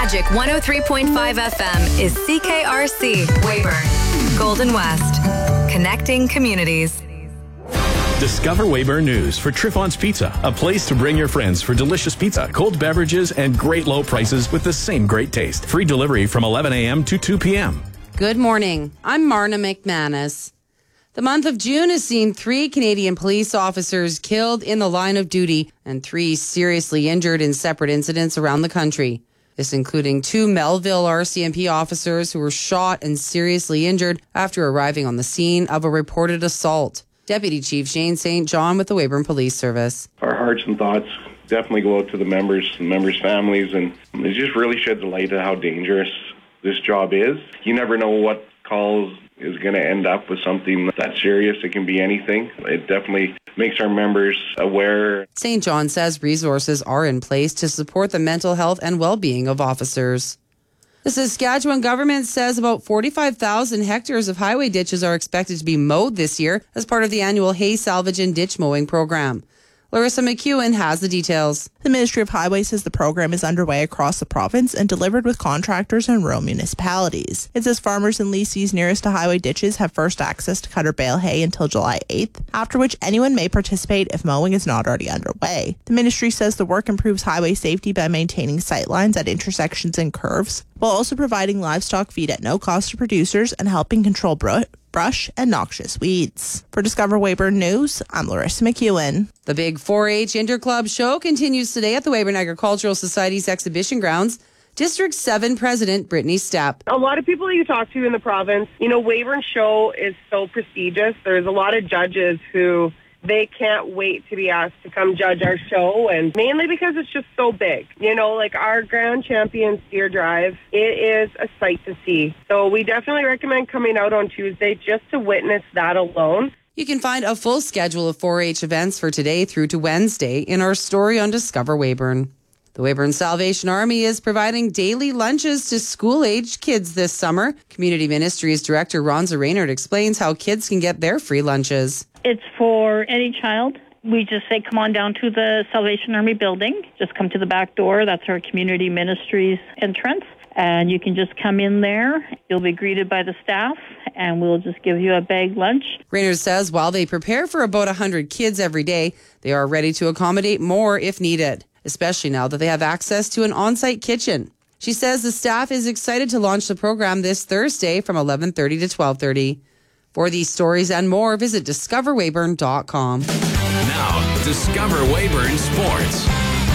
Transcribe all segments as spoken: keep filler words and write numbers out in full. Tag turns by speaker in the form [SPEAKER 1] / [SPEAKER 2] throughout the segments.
[SPEAKER 1] Magic one oh three point five F M is C K R C, Weyburn, Golden West. Connecting communities.
[SPEAKER 2] Discover Weyburn News for Triffon's Pizza, a place to bring your friends for delicious pizza, cold beverages, and great low prices with the same great taste. Free delivery from eleven a.m. to two p.m.
[SPEAKER 3] Good morning. I'm Marna McManus. The month of June has seen three Canadian police officers killed in the line of duty and three seriously injured in separate incidents around the country. This including two Melville R C M P officers who were shot and seriously injured after arriving on the scene of a reported assault. Deputy Chief Shane Saint John with the Weyburn Police Service.
[SPEAKER 4] Our hearts and thoughts definitely go out to the members and members' families, and it just really sheds a light on how dangerous this job is. You never know what calls is going to end up with something that serious. It can be anything. It definitely makes our members aware.
[SPEAKER 3] Saint John says resources are in place to support the mental health and well-being of officers. The Saskatchewan government says about forty-five thousand hectares of highway ditches are expected to be mowed this year as part of the annual hay salvage and ditch mowing program. Larissa McEwen has the details.
[SPEAKER 5] The Ministry of Highways says the program is underway across the province and delivered with contractors and rural municipalities. It says farmers and lessees nearest to highway ditches have first access to cut or bale hay until July eighth, after which anyone may participate if mowing is not already underway. The ministry says the work improves highway safety by maintaining sight lines at intersections and curves, while also providing livestock feed at no cost to producers and helping control br- brush and noxious weeds. For Discover Weyburn News, I'm Larissa McEwen.
[SPEAKER 3] The Big four H Interclub Show continues today at the Weyburn Agricultural Society's exhibition grounds. District seven President Brittany Stepp.
[SPEAKER 6] A lot of people that you talk to in the province, you know, Weyburn Show is so prestigious. There's a lot of judges who they can't wait to be asked to come judge our show, and mainly because it's just so big. You know, like our Grand Champion Steer Drive, it is a sight to see. So we definitely recommend coming out on Tuesday just to witness that alone.
[SPEAKER 3] You can find a full schedule of four H events for today through to Wednesday in our story on Discover Weyburn. The Weyburn Salvation Army is providing daily lunches to school-aged kids this summer. Community Ministries Director Ronza Raynard explains how kids can get their free lunches.
[SPEAKER 7] It's for any child. We just say, come on down to the Salvation Army building. Just come to the back door. That's our Community Ministries entrance. And you can just come in there. You'll be greeted by the staff, and we'll just give you a bag lunch.
[SPEAKER 3] Raynard says while they prepare for about one hundred kids every day, they are ready to accommodate more if needed, especially now that they have access to an on-site kitchen. She says the staff is excited to launch the program this Thursday from eleven thirty to twelve thirty. For these stories and more, visit discover weyburn dot com.
[SPEAKER 2] Now, Discover Weyburn Sports.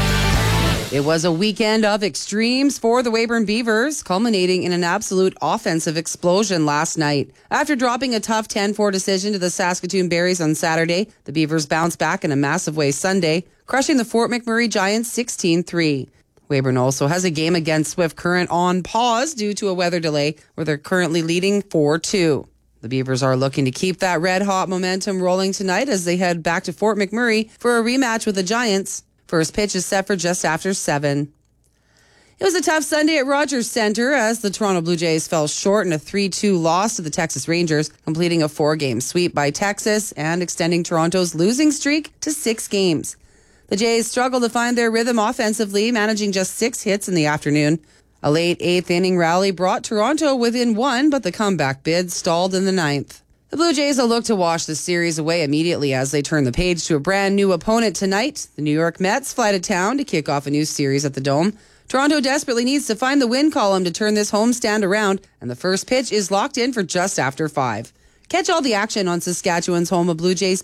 [SPEAKER 3] It was a weekend of extremes for the Weyburn Beavers, culminating in an absolute offensive explosion last night. After dropping a tough ten four decision to the Saskatoon Berries on Saturday, the Beavers bounced back in a massive way Sunday, crushing the Fort McMurray Giants sixteen three. Weyburn also has a game against Swift Current on pause due to a weather delay, where they're currently leading four two. The Beavers are looking to keep that red-hot momentum rolling tonight as they head back to Fort McMurray for a rematch with the Giants. First pitch is set for just after seven. It was a tough Sunday at Rogers Centre as the Toronto Blue Jays fell short in a three two loss to the Texas Rangers, completing a four-game sweep by Texas and extending Toronto's losing streak to six games. The Jays struggled to find their rhythm offensively, managing just six hits in the afternoon. A late eighth-inning rally brought Toronto within one, but the comeback bid stalled in the ninth. The Blue Jays will look to wash the series away immediately as they turn the page to a brand new opponent tonight. The New York Mets fly to town to kick off a new series at the Dome. Toronto desperately needs to find the win column to turn this homestand around, and the first pitch is locked in for just after five. Catch all the action on Saskatchewan's home of Blue Jays